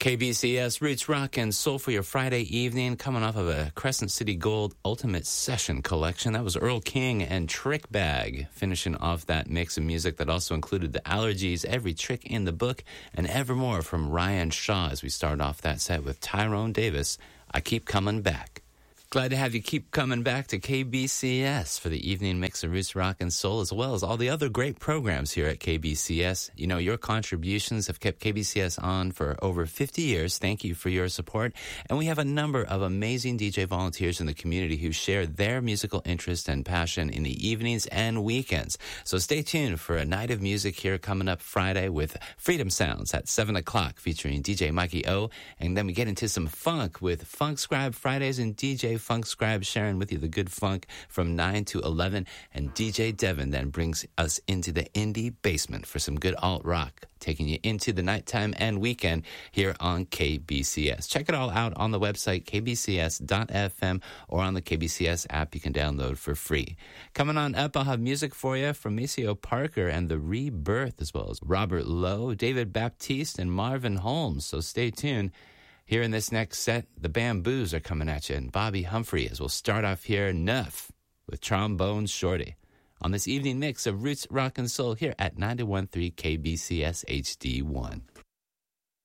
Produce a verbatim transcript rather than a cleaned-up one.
K B C S Roots Rock and Soul for your Friday evening, coming off of a Crescent City Gold Ultimate Session collection. That was Earl King and Trick Bag, finishing off that mix of music that also included The Allergies, Every Trick in the Book, and Evermore from Ryan Shaw as we start off that set with Tyrone Davis, I Keep Coming Back. Glad to have you keep coming back to K B C S for the evening mix of Roots Rock and Soul, as well as all the other great programs here at K B C S. You know, your contributions have kept K B C S on for over fifty years. Thank you for your support. And we have a number of amazing D J volunteers in the community who share their musical interest and passion in the evenings and weekends. So stay tuned for a night of music here coming up Friday with Freedom Sounds at seven o'clock featuring D J Mikey O. And then we get into some funk with Funk Scribe Fridays and D J Funk Scribe sharing with you the good funk from nine to eleven, and D J Devin then brings us into the indie basement for some good alt rock, taking you into the nighttime and weekend here on K B C S. Check it all out on the website k b c s dot f m or on the K B C S app you can download for free. Coming on up, I'll have music for you from Maceo Parker and The Rebirth, as well as Robert Lowe, David Baptiste, and Marvin Holmes, so stay tuned. Here in this next set, the Bamboos are coming at you, and Bobby Humphrey, as we'll start off here, Nuff, with Trombone Shorty, on this evening mix of Roots Rock and Soul here at ninety-one point three K B C S H D one.